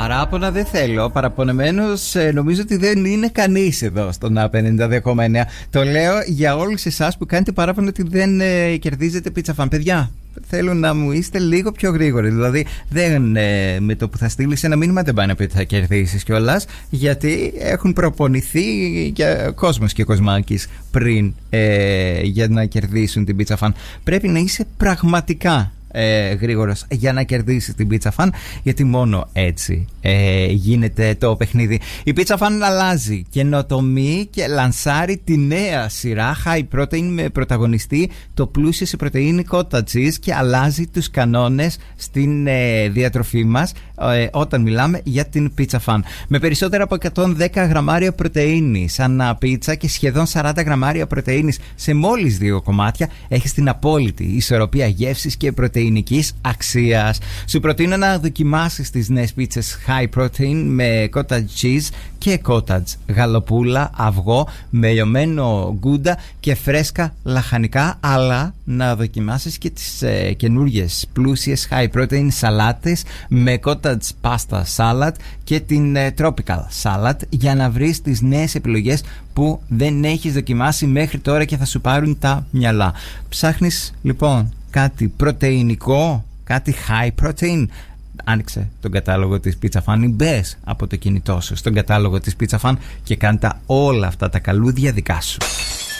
Παράπονα δεν θέλω. Παραπονεμένος νομίζω ότι δεν είναι κανείς εδώ στον A52,9. Το λέω για όλους εσάς που κάνετε παράπονο ότι δεν κερδίζετε πίτσα φαν. Παιδιά, θέλω να μου είστε λίγο πιο γρήγοροι. Δηλαδή, δεν με το που θα στείλεις ένα μήνυμα δεν πάει να πει ότι θα κερδίσεις κιόλας, γιατί έχουν προπονηθεί για κόσμος και κοσμάκης πριν για να κερδίσουν την πίτσα φαν. Πρέπει να είσαι πραγματικά γρήγορος για να κερδίσεις την πίτσα φαν, γιατί μόνο έτσι γίνεται το παιχνίδι. Η πίτσα φαν αλλάζει, καινοτομεί και λανσάρει τη νέα σειρά high protein με πρωταγωνιστή το πλούσιο σε πρωτεΐνη cottage cheese και αλλάζει τους κανόνες στην διατροφή μας όταν μιλάμε για την πίτσα φαν. Με περισσότερα από 110 γραμμάρια πρωτεΐνης ανά πίτσα και σχεδόν 40 γραμμάρια πρωτεΐνης σε μόλις 2 κομμάτια, έχεις την απόλυτη ισορροπία γεύσης και πρωτεϊνικής αξίας. Σου προτείνω να δοκιμάσεις τις νέες πίτσες high protein με cottage cheese και cottage, γαλοπούλα, αυγό, με λιωμένο γκούντα και φρέσκα λαχανικά, αλλά να δοκιμάσεις και τις καινούργιες πλούσιες high protein σαλάτες με cottage pasta salad και την tropical salad, για να βρεις τις νέες επιλογές που δεν έχεις δοκιμάσει μέχρι τώρα και θα σου πάρουν τα μυαλά. Ψάχνεις λοιπόν κάτι πρωτεϊνικό, κάτι high protein? Άνοιξε τον κατάλογο της Pizza Fan ή μπες από το κινητό σου στον κατάλογο της Pizza Fan και κάνε όλα αυτά τα καλούδια δικά σου.